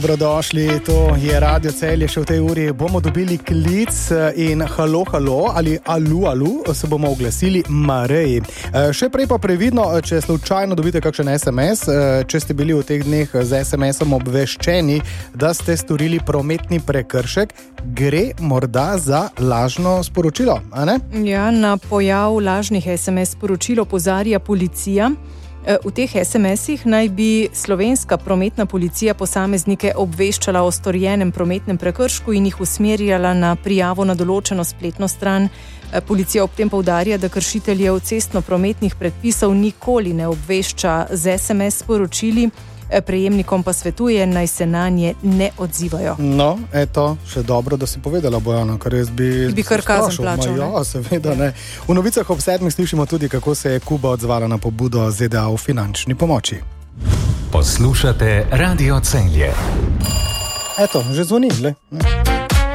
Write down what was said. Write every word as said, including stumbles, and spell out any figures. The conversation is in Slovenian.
Dobrodošli, to je Radio Celje, še v tej uri bomo dobili klic in halo, halo ali alu, alu se bomo oglasili Mareji. Še prej pa previdno, če slučajno dobite kakšen es em es, če ste bili v teh dneh z es em esom obveščeni, da ste storili prometni prekršek, gre morda za lažno sporočilo, a ne? Ja, na pojav lažnih es em es sporočil opozarja policija. V teh es em esih naj bi slovenska prometna policija posameznike obveščala o storjenem prometnem prekršku in jih usmerjala na prijavo na določeno spletno stran. Policija ob tem poudarja, da kršiteljev cestno-prometnih predpisov nikoli ne obvešča z es em es sporočili, prejemnikom pa svetuje, naj se nanje ne odzivajo. No, eto, še dobro, da si povedala, Bojana, kar jaz bi... Bi kar kazen plačal, ne? Ja, seveda ne. V novicah ob sedmih slišimo tudi, kako se je Kuba odzvala na pobudo ze de a o finančni pomoči. Poslušate Radio Celje. Eto, že zvoni, le.